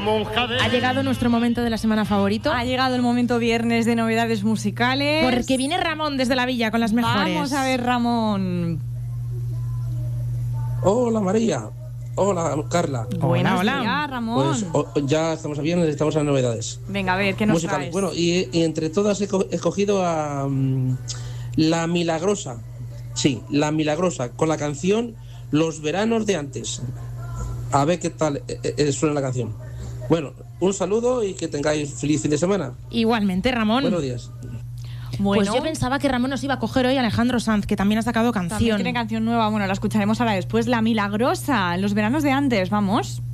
Ha llegado nuestro momento de la semana favorito. Ha llegado el momento viernes de novedades musicales. Porque viene Ramón desde la villa con las mejores. Vamos a ver, Ramón. Hola, María. Hola, Carla. Hola. Días, Ramón. Pues ya estamos bien, estamos en novedades Venga, a ver, ¿qué nos musicales. traes? Bueno, y entre todas he escogido a La Milagrosa. Sí, La Milagrosa, con la canción Los Veranos de Antes. A ver qué tal suena la canción. Bueno, un saludo y que tengáis feliz fin de semana. Igualmente, Ramón. Buenos días. Bueno, Pues yo pensaba que Ramón nos iba a coger hoy Alejandro Sanz, que también ha sacado canción. también tiene canción nueva. Bueno, la escucharemos ahora después. La Milagrosa, Los Veranos de Antes, vamos.